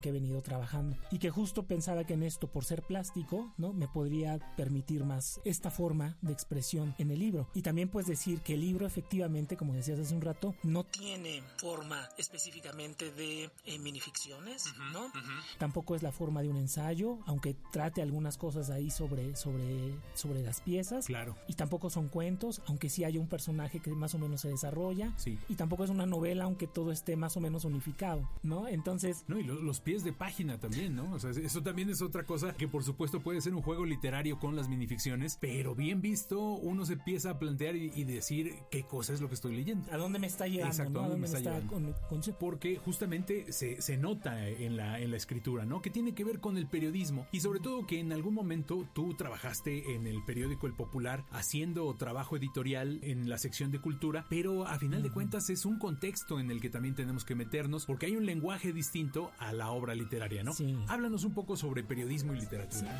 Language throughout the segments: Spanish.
que he venido trabajando y que justo pensaba que en esto, por ser plástico, ¿no?, me podría permitir más esta forma de expresión en el libro. Y también pues decir que el libro efectivamente, como decías hace un rato, no tiene forma específicamente de minificciones, ¿no? Tampoco es la forma de un ensayo, aunque trate algunas cosas ahí sobre las piezas. Claro. Y tampoco son cuentos, aunque sí haya un personaje que más o menos se desarrolla. Sí. Y tampoco es una novela, aunque todo esté más o menos unificado, ¿no? Entonces... No, y los pies de página también, ¿no? O sea, eso también es otra cosa que por supuesto puede ser un juego literario con las minificciones, pero bien visto uno se empieza a plantear y decir qué cosa es lo que estoy leyendo. ¿A dónde me está llevando? Exacto, ¿no? ¿a dónde me está llevando? Con... Porque justamente se nota en la escritura, ¿no? Que tiene que ver con el periodismo y sobre todo que en algún momento tú trabajaste en el periódico El Popular haciendo trabajo editorial en la sección de cultura, pero a final de cuentas es un contexto en el que también tenemos que meternos porque hay un lenguaje distinto a la obra literaria, ¿no? Sí. Háblanos un poco sobre periodismo y literatura. Sí.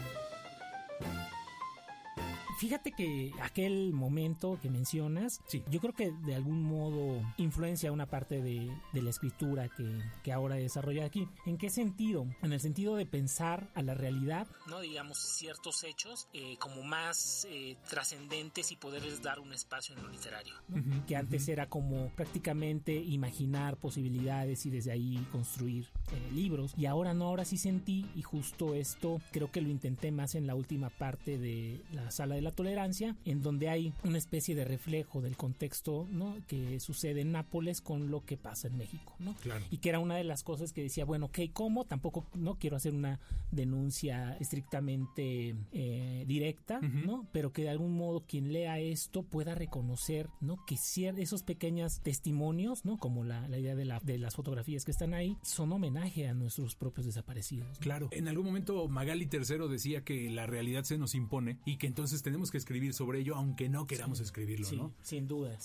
Fíjate que aquel momento que mencionas, sí, yo creo que de algún modo influencia una parte de la escritura que ahora he desarrollado aquí. ¿En qué sentido? En el sentido de pensar a la realidad, no digamos ciertos hechos como más trascendentes y poderles dar un espacio en lo literario, ¿no? Que antes era como prácticamente imaginar posibilidades y desde ahí construir libros. Y ahora no, ahora sí sentí, y justo esto creo que lo intenté más en la última parte de la Sala de la Tolerancia, en donde hay una especie de reflejo del contexto, ¿no?, que sucede en Nápoles con lo que pasa en México, ¿no? Claro. Y que era una de las cosas que decía, bueno, ok, ¿cómo? Tampoco no quiero hacer una denuncia estrictamente directa, ¿no? Pero que de algún modo quien lea esto pueda reconocer, ¿no?, que esos pequeños testimonios, ¿no?, como la idea de las fotografías que están ahí, son homenaje a nuestros propios desaparecidos, ¿no? Claro. En algún momento Magali III decía que la realidad se nos impone y que entonces tenemos que escribir sobre ello aunque no queramos escribirlo, sí, ¿no? Sin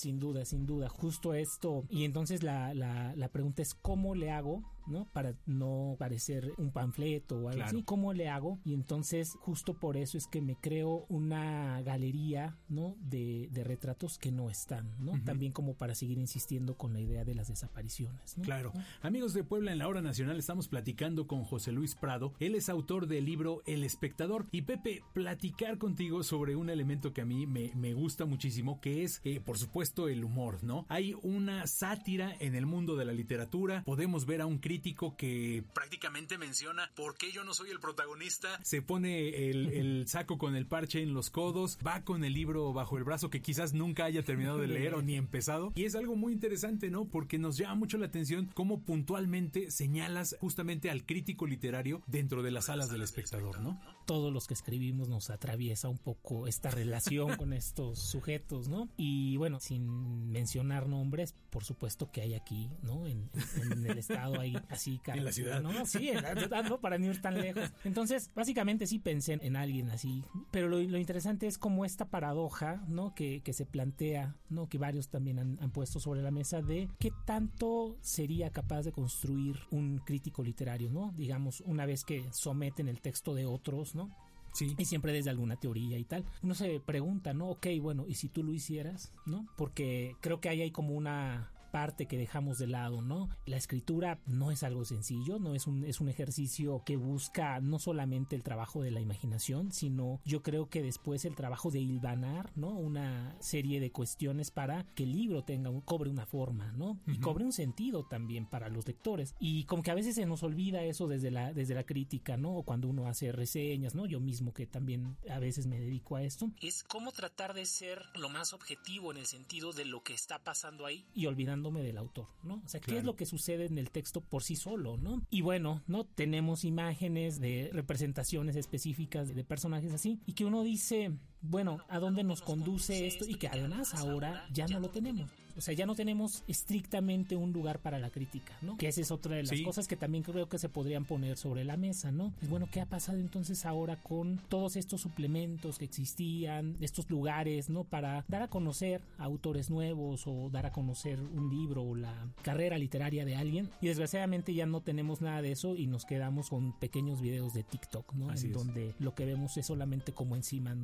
duda, justo esto. Y entonces la pregunta es ¿cómo le hago, ¿no?, para no parecer un panfleto o algo así? ¿Cómo le hago? Y entonces justo por eso es que me creo una galería, ¿no?, de retratos que no están, ¿no? También como para seguir insistiendo con la idea de las desapariciones, ¿no? Claro. Amigos de Puebla, en la Hora Nacional estamos platicando con José Luis Prado. Él es autor del libro El Espectador. Y Pepe, platicar contigo sobre un elemento que a mí me gusta muchísimo, que es, por supuesto, el humor, ¿no? Hay una sátira en el mundo de la literatura. Podemos ver a un crítico que prácticamente menciona ¿por qué yo no soy el protagonista? Se pone el saco con el parche en los codos, va con el libro bajo el brazo que quizás nunca haya terminado de leer o ni empezado. Y es algo muy interesante, ¿no? Porque nos llama mucho la atención cómo puntualmente señalas justamente al crítico literario dentro de las salas del espectador, ¿no? Todos los que escribimos nos atraviesa un poco esta relación con estos sujetos, ¿no? Y bueno, sin mencionar nombres, por supuesto que hay aquí, ¿no? En el estado hay así, en la ciudad, ¿no? Sí, no, para no ir tan lejos. Entonces, básicamente sí pensé en alguien así, pero lo interesante es como esta paradoja, ¿no?, que se plantea, ¿no?, que varios también han puesto sobre la mesa de qué tanto sería capaz de construir un crítico literario, ¿no? Digamos, una vez que someten el texto de otros, ¿no? Sí. Y siempre desde alguna teoría y tal. Uno se pregunta, ¿no? Ok, bueno, ¿y si tú lo hicieras? ¿No? Porque creo que ahí hay como una parte que dejamos de lado, ¿no? La escritura no es algo sencillo, no es un ejercicio que busca no solamente el trabajo de la imaginación, sino yo creo que después el trabajo de hilvanar, ¿no?, una serie de cuestiones para que el libro cobre una forma, ¿no? Y cobre un sentido también para los lectores. Y como que a veces se nos olvida eso desde la crítica, ¿no? O cuando uno hace reseñas, ¿no? Yo mismo que también a veces me dedico a esto. Es cómo tratar de ser lo más objetivo en el sentido de lo que está pasando ahí y olvidándome del autor, ¿no? O sea, ¿qué es lo que sucede en el texto por sí solo, ¿no? Y bueno, ¿no? Tenemos imágenes de representaciones específicas de personajes así y que uno dice, bueno, ¿a dónde nos conduce esto? Y que además ahora ya no lo tenemos. O sea, ya no tenemos estrictamente un lugar para la crítica, ¿no? Que esa es otra de las cosas que también creo que se podrían poner sobre la mesa, ¿no? Es bueno, ¿qué ha pasado entonces ahora con todos estos suplementos que existían, estos lugares, ¿no? Para dar a conocer a autores nuevos o dar a conocer un libro o la carrera literaria de alguien. Y desgraciadamente ya no tenemos nada de eso y nos quedamos con pequeños videos de TikTok, ¿no? Donde lo que vemos es solamente como encima una cantidad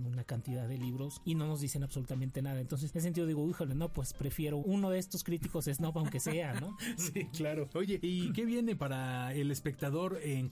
cantidad de libros y no nos dicen absolutamente nada. Entonces, en ese sentido digo, híjole, no, pues prefiero uno de estos críticos snob aunque sea, ¿no? Sí, claro. Oye, ¿y qué viene para El Espectador en